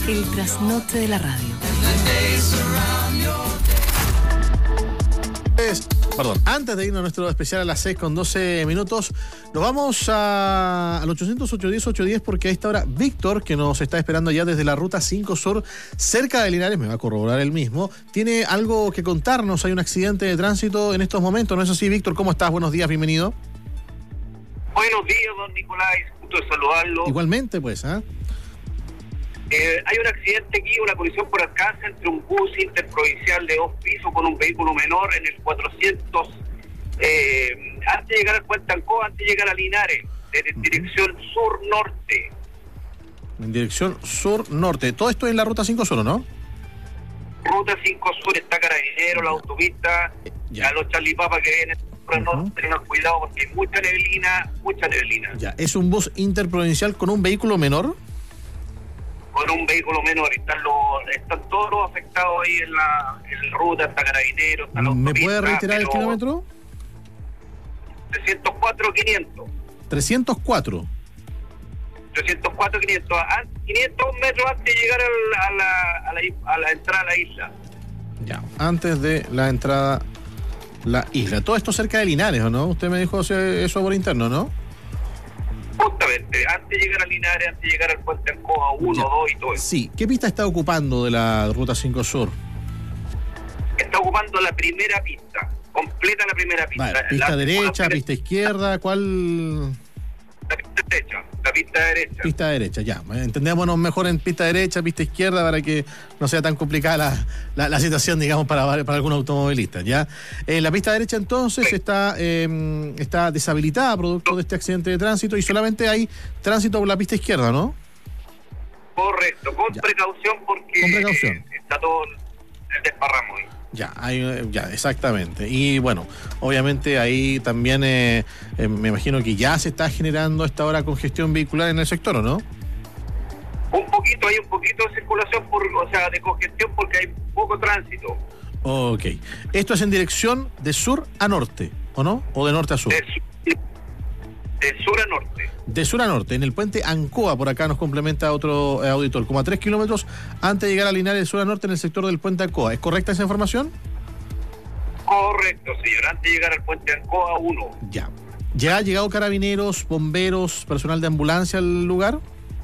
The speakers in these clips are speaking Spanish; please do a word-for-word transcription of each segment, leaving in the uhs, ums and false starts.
El trasnoche de la radio. Perdón, antes de irnos a nuestro especial a las seis con doce minutos, nos vamos a, al ochocientos, ochocientos diez, ochocientos diez porque a esta hora Víctor, que nos está esperando ya desde la ruta cinco Sur, cerca de Linares, me va a corroborar él mismo, tiene algo que contarnos. Hay un accidente de tránsito en estos momentos, ¿no es así, Víctor? ¿Cómo estás? Buenos días, bienvenido. Buenos días, don Nicolás, gusto de saludarlo. Igualmente, pues, ¿ah? ¿eh? Eh, hay un accidente aquí, una colisión por alcance entre un bus interprovincial de dos pisos con un vehículo menor en el cuatrocientos, eh, antes de llegar al puente Ancoa, antes de llegar a Linares, en dirección sur-norte. En dirección sur-norte. Todo esto en la ruta cinco Sur, ¿no? Ruta cinco Sur, está Carabinero, la autopista, ya. A los charlipapas que vienen, uh-huh. No tengan cuidado porque hay mucha neblina, mucha neblina. Ya, ¿es un bus interprovincial con un vehículo menor? Con un vehículo menor, están los, están todos los afectados ahí en la, en la ruta, está Carabinero, está la autopista. ¿Me puede reiterar el kilómetro? trescientos cuatro quinientos. trescientos cuatro. trescientos cuatro quinientos. quinientos metros antes de llegar a la, a la, a la entrada a la isla. Ya, antes de la entrada a la isla. Todo esto cerca de Linares, ¿o no? Usted me dijo eso por interno, ¿no? Justamente, antes de llegar a Linares, antes de llegar al puente Ancoa uno, dos y todo eso. Sí, ¿qué pista está ocupando de la ruta cinco Sur? Está ocupando la primera pista, completa la primera pista. Vale, pista la, derecha, la, pista izquierda, ¿cuál? La pista derecha, la pista derecha. Pista derecha, ya. Entendémonos mejor en pista derecha, pista izquierda, para que no sea tan complicada la, la, la situación, digamos, para, para algún automovilista, ¿ya? Eh, la pista derecha, entonces, sí. está, eh, está deshabilitada producto de este accidente de tránsito y solamente hay tránsito por la pista izquierda, ¿no? Correcto, con ya. precaución porque con precaución. está todo el desparramo ahí. Ya, hay, ya, exactamente. Y bueno, obviamente ahí también eh, eh, me imagino que ya se está generando a esta hora congestión vehicular en el sector, ¿o no? Un poquito, hay un poquito de circulación, por, o sea, de congestión porque hay poco tránsito. Ok. Esto es en dirección de sur a norte, ¿o no? ¿O de norte a sur? De, de sur a norte. De sur a norte, en el puente Ancoa, por acá nos complementa otro eh, auditor, como a tres kilómetros antes de llegar a Linares, de sur a norte, en el sector del puente Ancoa. ¿Es correcta esa información? Correcto, señor, antes de llegar al puente Ancoa uno. Ya. ¿Ya ha llegado carabineros, bomberos, personal de ambulancia al lugar?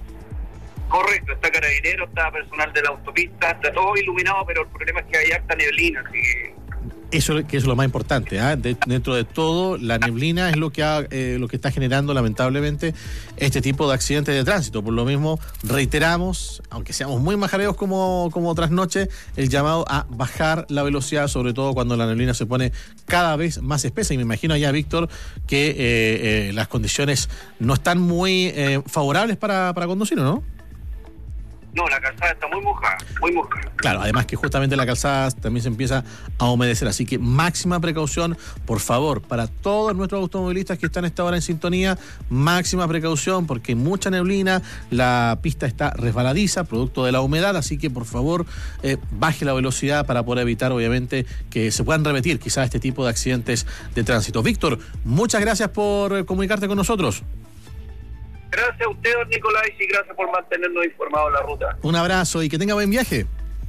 Correcto, está Carabinero, está personal de la autopista, está todo iluminado, pero el problema es que hay harta neblina, así que... Eso que es lo más importante, ¿eh? de, dentro de todo, la neblina es lo que ha, eh, lo que está generando lamentablemente este tipo de accidentes de tránsito. Por lo mismo, reiteramos, aunque seamos muy majareos como, como otras noches, el llamado a bajar la velocidad, sobre todo cuando la neblina se pone cada vez más espesa. Y me imagino ya, Víctor, que eh, eh, las condiciones no están muy eh, favorables para, para conducir, ¿o no? No, la calzada está muy mojada, muy mojada. Claro, además que justamente la calzada también se empieza a humedecer, así que máxima precaución, por favor, para todos nuestros automovilistas que están a esta hora en sintonía, máxima precaución porque hay mucha neblina, la pista está resbaladiza, producto de la humedad, así que por favor eh, baje la velocidad para poder evitar obviamente que se puedan repetir quizás este tipo de accidentes de tránsito. Víctor, muchas gracias por comunicarte con nosotros. Gracias a usted, don Nicolás, y gracias por mantenernos informados en la ruta. Un abrazo y que tenga buen viaje.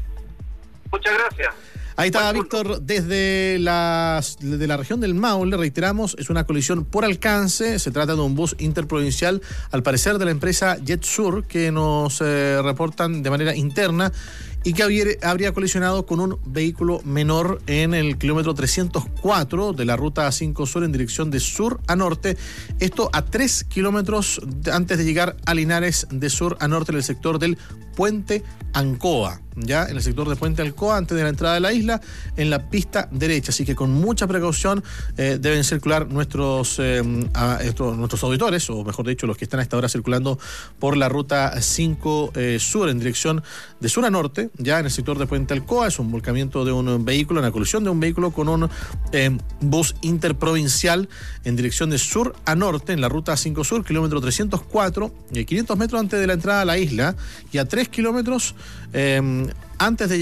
Muchas gracias. Ahí está Víctor desde la, de la región del Maule, reiteramos, es una colisión por alcance, se trata de un bus interprovincial, al parecer de la empresa JetSur, que nos eh, reportan de manera interna, y que habría, habría colisionado con un vehículo menor en el kilómetro trescientos cuatro de la ruta cinco Sur en dirección de sur a norte, esto a tres kilómetros antes de llegar a Linares, de sur a norte en el sector del puente Ancoa, ya en el sector de puente Ancoa, antes de la entrada de la isla, en la pista derecha, así que con mucha precaución eh, deben circular nuestros, eh, a, estos, nuestros auditores, o mejor dicho, los que están a esta hora circulando por la ruta cinco eh, Sur en dirección de sur a norte, ya en el sector de puente Ancoa. Es un volcamiento de un vehículo, una colisión de un vehículo con un eh, bus interprovincial en dirección de sur a norte en la ruta cinco Sur, kilómetro trescientos cuatro, eh, quinientos metros antes de la entrada a la isla y a tres kilómetros eh, antes de llegar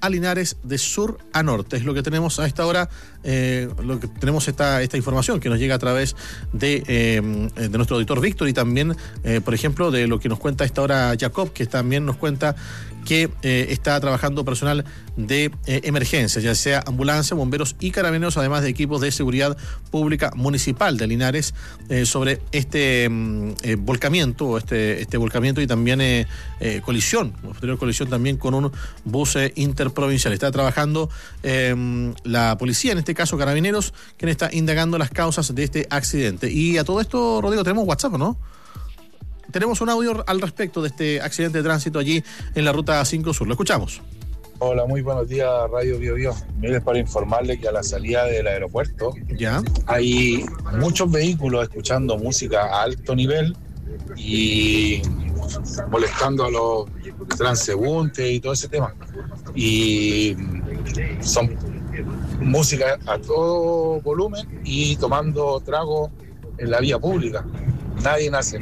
a Linares de sur a norte. Es lo que tenemos a esta hora, eh, lo que tenemos esta, esta información que nos llega a través de, eh, de nuestro auditor Víctor y también, eh, por ejemplo, de lo que nos cuenta a esta hora Jacob, que también nos cuenta que eh, está trabajando personal de eh, emergencias, ya sea ambulancia, bomberos y carabineros, además de equipos de seguridad pública municipal de Linares, eh, sobre este eh, volcamiento, o este, este volcamiento y también eh, eh, colisión, posterior colisión también con un bus eh, interprovincial. Está trabajando eh, la policía, en este caso carabineros, quien está indagando las causas de este accidente. Y a todo esto, Rodrigo, tenemos WhatsApp, ¿no? Tenemos un audio al respecto de este accidente de tránsito allí en la ruta cinco Sur. Lo escuchamos. Hola, muy buenos días, Radio Bio Bio. Mire, para informarle que a la salida del aeropuerto ¿Ya? hay muchos vehículos escuchando música a alto nivel y molestando a los transeúntes y todo ese tema. Y son música a todo volumen y tomando trago en la vía pública. Nadie hace nada.